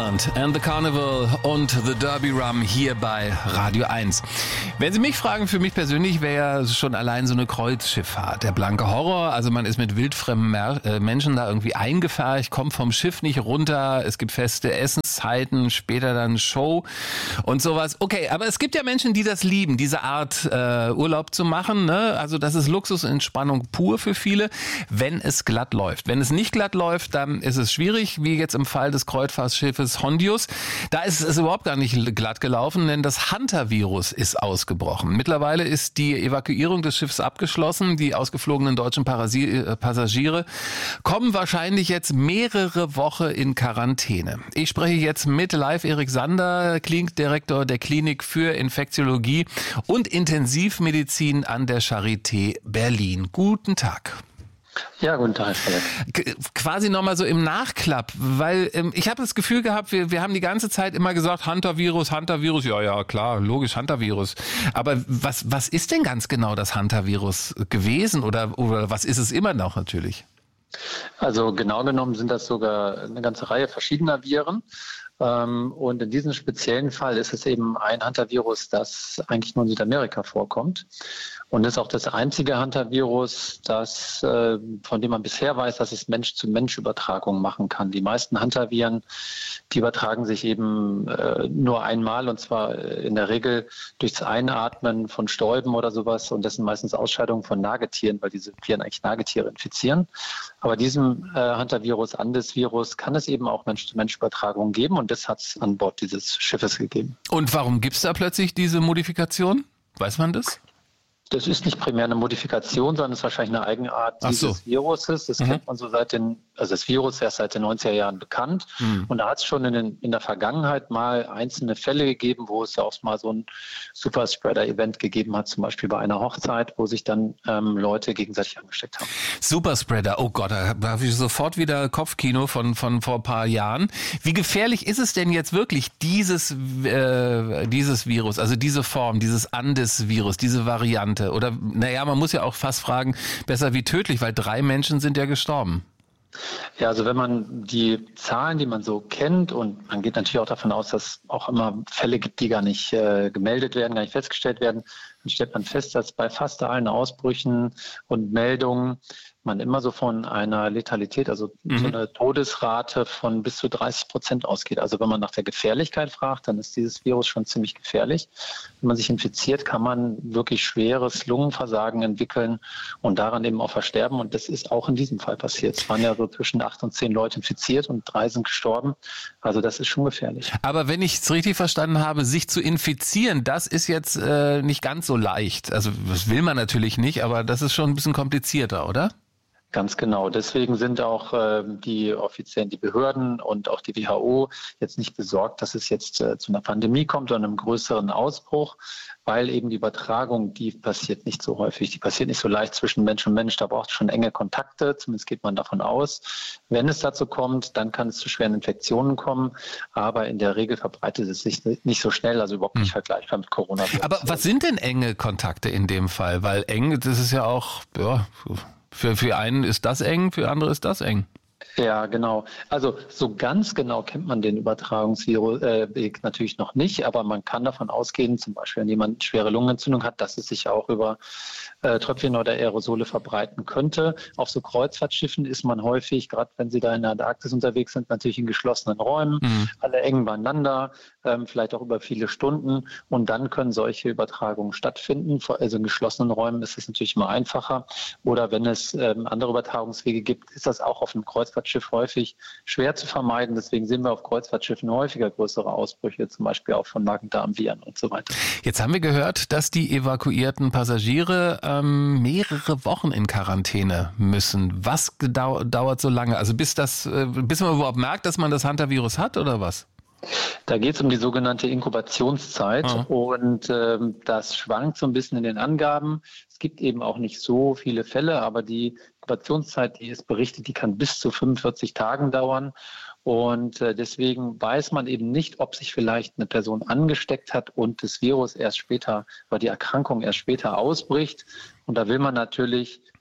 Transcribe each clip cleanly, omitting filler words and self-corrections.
England and the Carnival und The Derby Rum hier bei Radio 1. Wenn Sie mich fragen, für mich persönlich wäre ja schon allein so eine Kreuzschifffahrt der blanke Horror. Also man ist mit wildfremden Menschen da irgendwie eingepfercht, kommt vom Schiff nicht runter, es gibt feste Essenszeiten, später dann Show und sowas. Okay, aber es gibt ja Menschen, die das lieben, diese Art Urlaub zu machen, ne? Also das ist Luxus und Entspannung pur für viele, wenn es glatt läuft. Wenn es nicht glatt läuft, dann ist es schwierig, wie jetzt im Fall des Kreuzfahrtschiffes Hondius. Da ist es überhaupt gar nicht glatt gelaufen, denn das Hantavirus ist ausgebrochen. Mittlerweile ist die Evakuierung des Schiffs abgeschlossen. Die ausgeflogenen deutschen Passagiere kommen wahrscheinlich jetzt mehrere Wochen in Quarantäne. Ich spreche jetzt mit Live Erik Sander, Klinikdirektor der Klinik für Infektiologie und Intensivmedizin an der Charité Berlin. Guten Tag. Ja, guten Tag, Philipp. Quasi nochmal so im Nachklapp, weil ich habe das Gefühl gehabt, wir haben die ganze Zeit immer gesagt, Hantavirus, ja klar, logisch, Hantavirus. Aber was ist denn ganz genau das Hantavirus gewesen oder was ist es immer noch natürlich? Also genau genommen sind das sogar eine ganze Reihe verschiedener Viren. Und in diesem speziellen Fall ist es eben ein Hantavirus, das eigentlich nur in Südamerika vorkommt. Und ist auch das einzige Hantavirus, von dem man bisher weiß, dass es Mensch-zu-Mensch-Übertragungen machen kann. Die meisten Hantaviren, die übertragen sich eben nur einmal, und zwar in der Regel durchs Einatmen von Stäuben oder sowas. Und das sind meistens Ausscheidungen von Nagetieren, weil diese Viren eigentlich Nagetiere infizieren. Aber diesem Hantavirus, Andes-Virus, kann es eben auch Mensch-zu-Mensch-Übertragungen geben. Und das hat es an Bord dieses Schiffes gegeben. Und warum gibt es da plötzlich diese Modifikation? Weiß man das? Das ist nicht primär eine Modifikation, sondern es ist wahrscheinlich eine Eigenart dieses Viruses. Das kennt man so das Virus erst seit den 90er Jahren bekannt. Und da hat es schon in der Vergangenheit mal einzelne Fälle gegeben, wo es ja auch mal so ein Superspreader-Event gegeben hat, zum Beispiel bei einer Hochzeit, wo sich dann Leute gegenseitig angesteckt haben. Superspreader, oh Gott, da habe ich sofort wieder Kopfkino von vor ein paar Jahren. Wie gefährlich ist es denn jetzt wirklich, dieses Virus, also diese Form, dieses Andes-Virus, diese Variante? Oder, man muss ja auch fast fragen, besser wie tödlich, weil 3 Menschen sind ja gestorben. Ja, also wenn man die Zahlen, die man so kennt, und man geht natürlich auch davon aus, dass es auch immer Fälle gibt, die gar nicht gemeldet werden, gar nicht festgestellt werden, dann stellt man fest, dass bei fast allen Ausbrüchen und Meldungen man immer so von einer Letalität, also so eine Todesrate von bis zu 30% ausgeht. Also wenn man nach der Gefährlichkeit fragt, dann ist dieses Virus schon ziemlich gefährlich. Wenn man sich infiziert, kann man wirklich schweres Lungenversagen entwickeln und daran eben auch versterben. Und das ist auch in diesem Fall passiert. Es waren ja so zwischen 8 und 10 Leute infiziert und 3 sind gestorben. Also das ist schon gefährlich. Aber wenn ich es richtig verstanden habe, sich zu infizieren, das ist jetzt nicht ganz so leicht. Also das will man natürlich nicht, aber das ist schon ein bisschen komplizierter, oder? Ganz genau. Deswegen sind auch die Behörden und auch die WHO jetzt nicht besorgt, dass es jetzt zu einer Pandemie kommt oder einem größeren Ausbruch, weil eben die Übertragung, die passiert nicht so häufig. Die passiert nicht so leicht zwischen Mensch und Mensch. Da braucht es schon enge Kontakte, zumindest geht man davon aus. Wenn es dazu kommt, dann kann es zu schweren Infektionen kommen. Aber in der Regel verbreitet es sich nicht so schnell, also überhaupt nicht vergleichbar mit Corona. Aber was sind denn enge Kontakte in dem Fall? Weil eng, das ist ja auch, für einen ist das eng, für andere ist das eng. Ja, genau. Also so ganz genau kennt man den Übertragungsweg natürlich noch nicht, aber man kann davon ausgehen, zum Beispiel wenn jemand schwere Lungenentzündung hat, dass es sich auch über Tröpfchen oder Aerosole verbreiten könnte. Auf so Kreuzfahrtschiffen ist man häufig, gerade wenn sie da in der Antarktis unterwegs sind, natürlich in geschlossenen Räumen, alle eng beieinander, vielleicht auch über viele Stunden, und dann können solche Übertragungen stattfinden. Also in geschlossenen Räumen ist es natürlich immer einfacher, oder wenn es andere Übertragungswege gibt, ist das auch auf einem Kreuzfahrtschiff häufig schwer zu vermeiden. Deswegen sehen wir auf Kreuzfahrtschiffen häufiger größere Ausbrüche, zum Beispiel auch von Magen-Darm-Viren und so weiter. Jetzt haben wir gehört, dass die evakuierten Passagiere mehrere Wochen in Quarantäne müssen. Was dauert so lange? Also bis man überhaupt merkt, dass man das Hantavirus hat, oder was? Da geht es um die sogenannte Inkubationszeit und das schwankt so ein bisschen in den Angaben. Es gibt eben auch nicht so viele Fälle, aber die Inkubationszeit, die ist berichtet, die kann bis zu 45 Tagen dauern. Und deswegen weiß man eben nicht, ob sich vielleicht eine Person angesteckt hat und das Virus erst später, oder die Erkrankung erst später ausbricht. Und da will man natürlich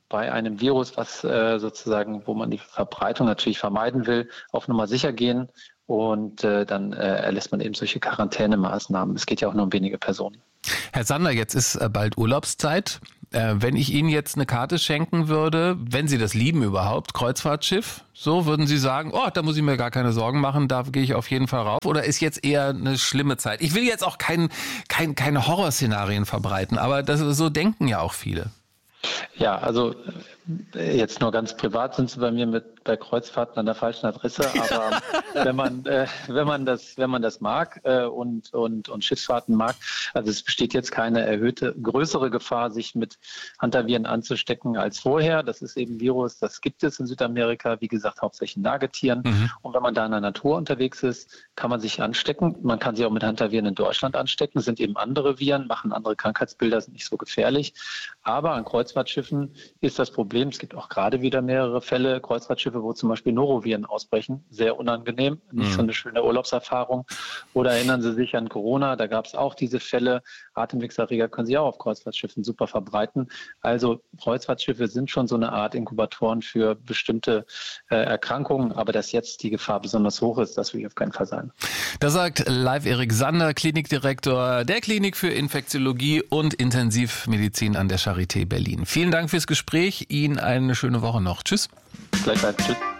bei einem Virus, was sozusagen, wo man die Verbreitung natürlich vermeiden will, auf Nummer sicher gehen und dann erlässt man eben solche Quarantänemaßnahmen. Es geht ja auch nur um wenige Personen. Herr Sander, jetzt ist bald Urlaubszeit. Wenn ich Ihnen jetzt eine Karte schenken würde, wenn Sie das lieben überhaupt, Kreuzfahrtschiff, so würden Sie sagen, oh, da muss ich mir gar keine Sorgen machen, da gehe ich auf jeden Fall rauf. Oder ist jetzt eher eine schlimme Zeit? Ich will jetzt auch keine Horrorszenarien verbreiten, aber so denken ja auch viele. Ja, also jetzt nur ganz privat sind Sie bei mir bei Kreuzfahrten an der falschen Adresse, aber wenn man das mag und Schiffsfahrten mag, also es besteht jetzt keine größere Gefahr, sich mit Hantaviren anzustecken als vorher. Das ist eben ein Virus, das gibt es in Südamerika, wie gesagt, hauptsächlich in Nagetieren. Und wenn man da in der Natur unterwegs ist, kann man sich anstecken. Man kann sich auch mit Hantaviren in Deutschland anstecken. Das sind eben andere Viren, machen andere Krankheitsbilder, sind nicht so gefährlich. Aber an Kreuzfahrtschiffen ist das Problem, es gibt auch gerade wieder mehrere Fälle, Kreuzfahrtschiffe, wo zum Beispiel Noroviren ausbrechen. Sehr unangenehm, nicht so eine schöne Urlaubserfahrung. Oder erinnern Sie sich an Corona, da gab es auch diese Fälle. Atemwegserreger können sich auch auf Kreuzfahrtschiffen super verbreiten. Also Kreuzfahrtschiffe sind schon so eine Art Inkubatoren für bestimmte Erkrankungen. Aber dass jetzt die Gefahr besonders hoch ist, das will ich auf keinen Fall sagen. Das sagt Live Erik Sander, Klinikdirektor der Klinik für Infektiologie und Intensivmedizin an der Charité Berlin. Vielen Dank fürs Gespräch. Ihnen eine schöne Woche noch. Tschüss. Gleichfalls. Tschüss.